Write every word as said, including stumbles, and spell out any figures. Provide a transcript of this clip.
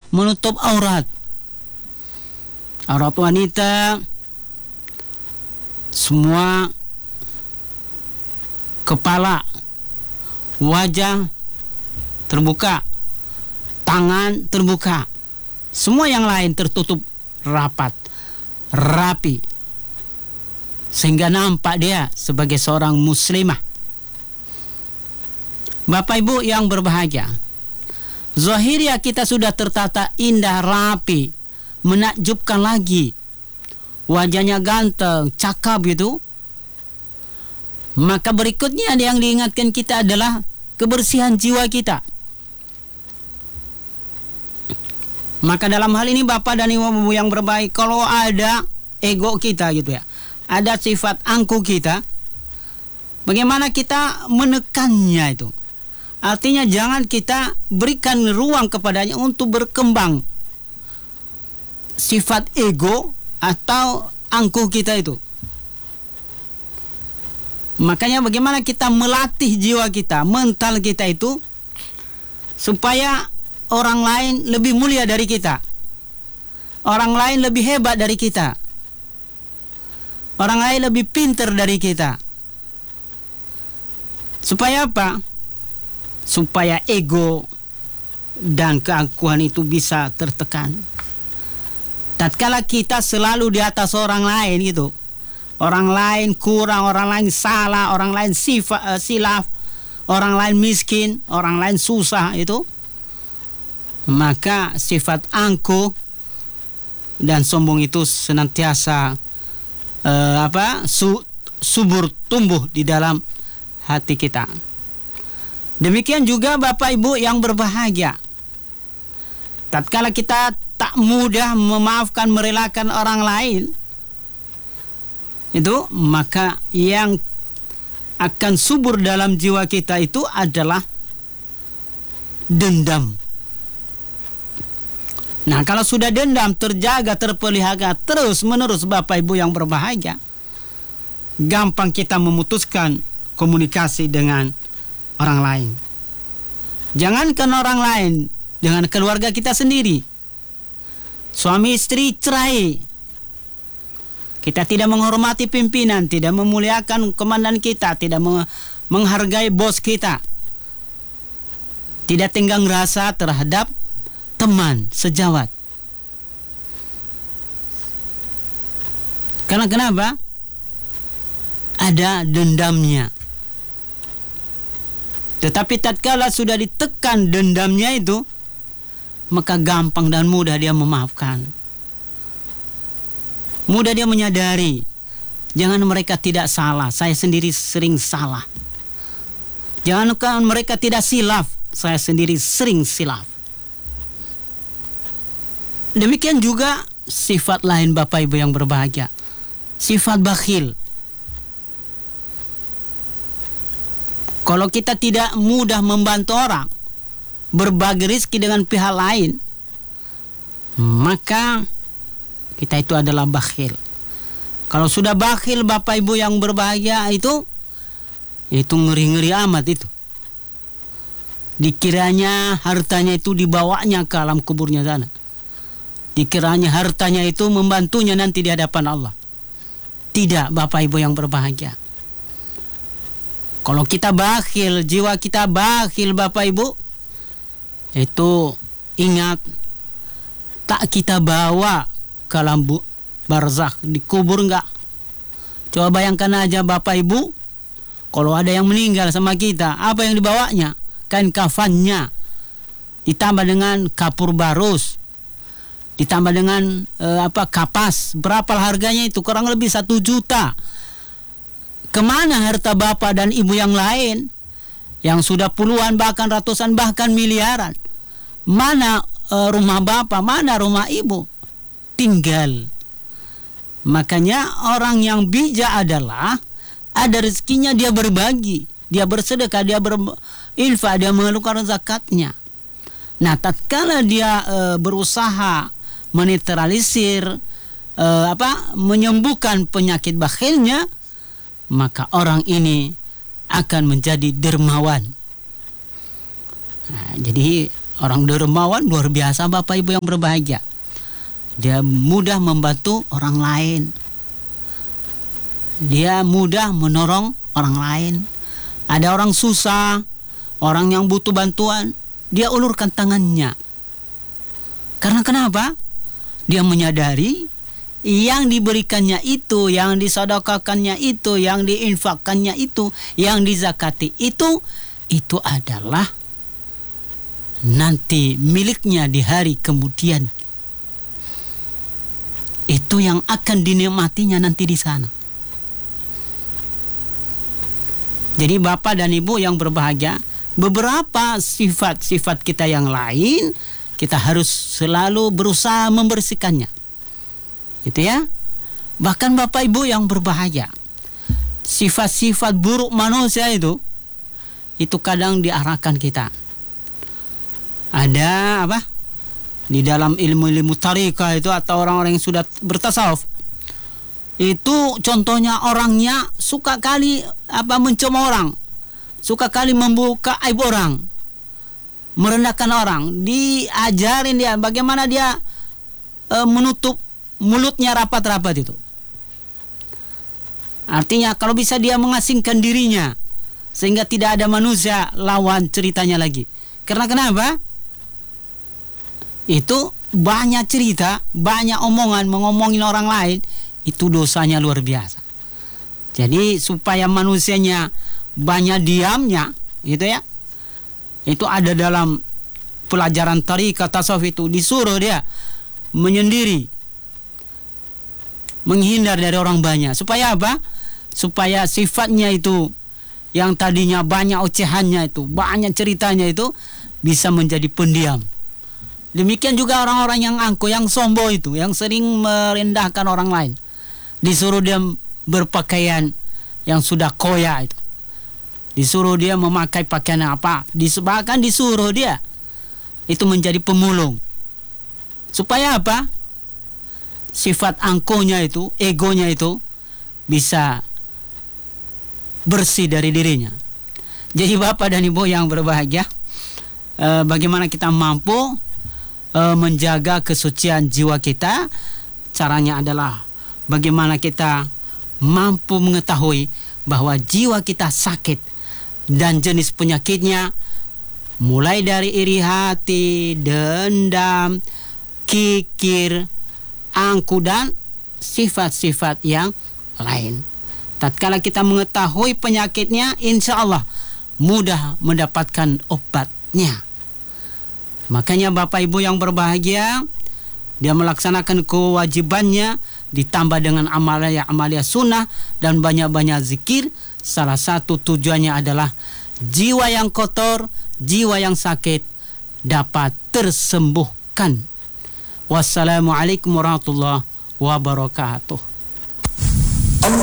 menutup aurat. Aurat wanita semua, kepala, wajah terbuka, tangan terbuka, semua yang lain tertutup rapat, rapi, sehingga nampak dia sebagai seorang muslimah. Bapak Ibu yang berbahagia, zahirnya kita sudah tertata indah, rapi, menakjubkan lagi, wajahnya ganteng, cakap gitu. Maka berikutnya yang diingatkan kita adalah kebersihan jiwa kita. Maka dalam hal ini Bapak dan Ibu yang berbaik, kalau ada ego kita gitu ya, ada sifat angkuh kita, bagaimana kita menekannya itu? Artinya jangan kita berikan ruang kepadanya untuk berkembang sifat ego atau angkuh kita itu. Makanya bagaimana kita melatih jiwa kita, mental kita itu, supaya orang lain lebih mulia dari kita, orang lain lebih hebat dari kita, orang lain lebih pintar dari kita. Supaya apa? Supaya ego dan keangkuhan itu bisa tertekan. Tatkala kita selalu di atas orang lain gitu, orang lain kurang, orang lain salah, orang lain sifat, uh, silaf, orang lain miskin, orang lain susah itu, maka sifat angkuh dan sombong itu senantiasa uh, apa su, subur tumbuh di dalam hati kita. Demikian juga Bapak Ibu yang berbahagia, tatkala kita tak mudah memaafkan, merelakan orang lain itu, maka yang akan subur dalam jiwa kita itu adalah dendam. Nah, kalau sudah dendam terjaga, terpelihara terus menerus Bapak Ibu yang berbahagia, gampang kita memutuskan komunikasi dengan orang lain. Jangankan orang lain, dengan keluarga kita sendiri. Suami istri cerai, kita tidak menghormati pimpinan, tidak memuliakan komandan kita, tidak menghargai bos kita, tidak tenggang rasa terhadap teman sejawat. Karena kenapa? Ada dendamnya. Tetapi tatkala sudah ditekan dendamnya itu, maka gampang dan mudah dia memaafkan. Mudah dia menyadari, jangan mereka tidak salah, saya sendiri sering salah. Jangan mereka tidak silaf, saya sendiri sering silaf. Demikian juga sifat lain Bapak Ibu yang berbahagia, sifat bakhil. Kalau kita tidak mudah membantu orang, berbagi rezeki dengan pihak lain, maka kita itu adalah bakhil. Kalau sudah bakhil Bapak Ibu yang berbahagia itu, itu ngeri-ngeri amat itu. Dikiranya hartanya itu dibawanya ke alam kuburnya sana. Dikiranya hartanya itu membantunya nanti di hadapan Allah. Tidak Bapak Ibu yang berbahagia. Kalau kita bakhil, jiwa kita bakhil Bapak Ibu, itu ingat, tak kita bawa ke alam barzakh, dikubur enggak. Coba bayangkan aja Bapak Ibu, kalau ada yang meninggal sama kita, apa yang dibawanya? Kain kafannya, ditambah dengan kapur barus, ditambah dengan eh, apa kapas. Berapa harganya itu? Kurang lebih satu juta. Kemana harta bapak dan ibu yang lain yang sudah puluhan bahkan ratusan bahkan miliaran? Mana e, rumah bapak, mana rumah ibu? Tinggal. Makanya orang yang bijak adalah ada rezekinya dia berbagi, dia bersedekah, dia berinfak, dia mengeluarkan zakatnya. Nah, tatkala dia e, berusaha menetralisir e, apa menyembuhkan penyakit bakhilnya, maka orang ini akan menjadi dermawan. Nah, jadi Orang dermawan luar biasa Bapak Ibu yang berbahagia. Dia mudah membantu orang lain. Dia mudah menolong orang lain. Ada orang susah, orang yang butuh bantuan, dia ulurkan tangannya. Karena kenapa? Dia menyadari yang diberikannya itu, yang disedekahkannya itu, yang diinfakkannya itu, yang dizakati itu, itu adalah nanti miliknya di hari kemudian. Itu yang akan dinikmatinya nanti di sana. Jadi Bapak dan Ibu yang berbahagia, beberapa sifat-sifat kita yang lain kita harus selalu berusaha membersihkannya. Itu ya. Bahkan Bapak Ibu yang berbahagia, sifat-sifat buruk manusia itu itu kadang diarahkan kita. Ada apa? Di dalam ilmu-ilmu tarika itu atau orang-orang yang sudah bertasawuf, itu contohnya orangnya suka kali apa mencemooh orang, suka kali membuka aib orang, merendahkan orang. Diajarin dia bagaimana dia e, menutup mulutnya rapat-rapat itu. Artinya kalau bisa dia mengasingkan dirinya sehingga tidak ada manusia lawan ceritanya lagi. Karena kenapa? Itu banyak cerita, banyak omongan mengomongin orang lain, itu dosanya luar biasa. Jadi supaya manusianya banyak diamnya, gitu ya. Itu ada dalam pelajaran tariqah tasawuf itu, disuruh dia menyendiri, menghindar dari orang banyak. Supaya apa? Supaya sifatnya itu yang tadinya banyak ocehannya itu, banyak ceritanya itu bisa menjadi pendiam. Demikian juga orang-orang yang angkuh, yang sombong itu, yang sering merendahkan orang lain, disuruh dia berpakaian yang sudah koya itu, disuruh dia memakai pakaian apa, bahkan disuruh dia itu menjadi pemulung. Supaya apa? Sifat angkuhnya itu, egonya itu bisa bersih dari dirinya. Jadi Bapak dan Ibu yang berbahagia, eh, bagaimana kita mampu eh, menjaga kesucian jiwa kita? Caranya adalah bagaimana kita mampu mengetahui bahwa jiwa kita sakit dan jenis penyakitnya mulai dari iri hati, dendam, kikir, angku, dan sifat-sifat yang lain. Tatkala kita mengetahui penyakitnya, insya Allah mudah mendapatkan obatnya. Makanya Bapak Ibu yang berbahagia, dia melaksanakan kewajibannya ditambah dengan amalia-amalia sunnah dan banyak-banyak zikir. Salah satu tujuannya adalah jiwa yang kotor, jiwa yang sakit dapat tersembuhkan. Wassalamualaikum warahmatullahi wabarakatuh.